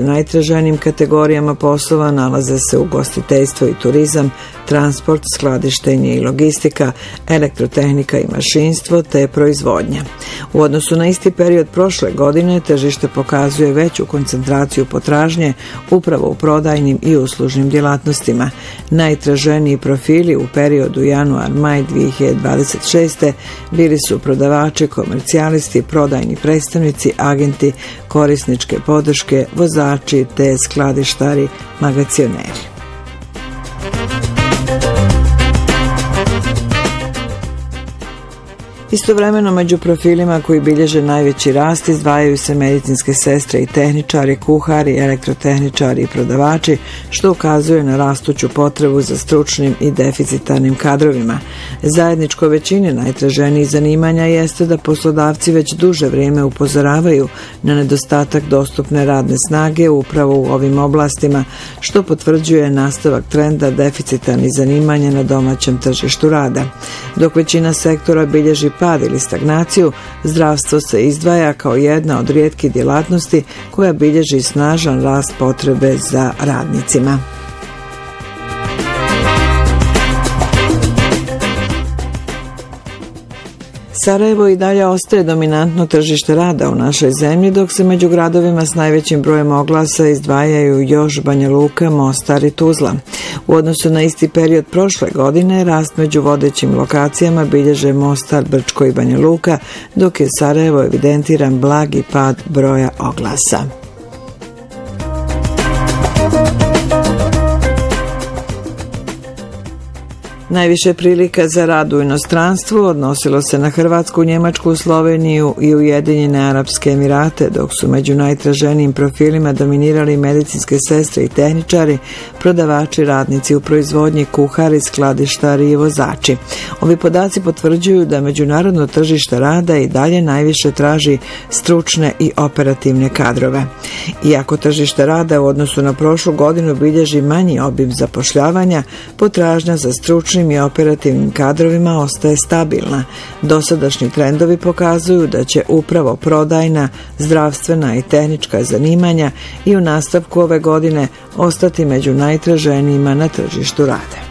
među najtraženijim kategorijama poslova nalaze se ugostiteljstvo i turizam, transport, skladištenje i logistika, elektrotehnika i mašinstvo te proizvodnja. U odnosu na isti period prošle godine tržište pokazuje veću koncentraciju potražnje upravo u prodajnim i uslužnim djelatnostima. Najtraženiji profili u periodu januar-maj 2026. bili su prodavači, komercijalisti, prodajni predstavnici, agenti, korisničke podrške, vozači te skladištari, magacioneri. Istovremeno među profilima koji bilježe najveći rast izdvajaju se medicinske sestre i tehničari, kuhari, elektrotehničari i prodavači, što ukazuje na rastuću potrebu za stručnim i deficitarnim kadrovima. Zajedničko većine najtraženijih zanimanja jeste da poslodavci već duže vrijeme upozoravaju na nedostatak dostupne radne snage upravo u ovim oblastima, što potvrđuje nastavak trenda deficitarnih zanimanja na domaćem tržištu rada. Dok većina sektora bilježi pad ili stagnaciju, zdravstvo se izdvaja kao jedna od rijetkih djelatnosti koja bilježi snažan rast potrebe za radnicima. Sarajevo i dalje ostaje dominantno tržište rada u našoj zemlji, dok se među gradovima s najvećim brojem oglasa izdvajaju još Banja Luka, Mostar i Tuzla. U odnosu na isti period prošle godine, rast među vodećim lokacijama bilježe Mostar, Brčko i Banja Luka, dok je Sarajevo evidentiran blagi pad broja oglasa. Najviše prilika za rad u inostranstvu odnosilo se na Hrvatsku, Njemačku, Sloveniju i Ujedinjene Arapske Emirate, dok su među najtraženijim profilima dominirali medicinske sestre i tehničari, prodavači, radnici u proizvodnji, kuhari, skladištari i vozači. Ovi podaci potvrđuju da međunarodno tržište rada i dalje najviše traži stručne i operativne kadrove. Iako tržište rada u odnosu na prošlu godinu bilježi manji obim zapošljavanja, potražnja za stručnim i operativnim kadrovima ostaje stabilna. Dosadašnji trendovi pokazuju da će upravo prodajna, zdravstvena i tehnička zanimanja i u nastavku ove godine ostati među najtraženijima na tržištu rada.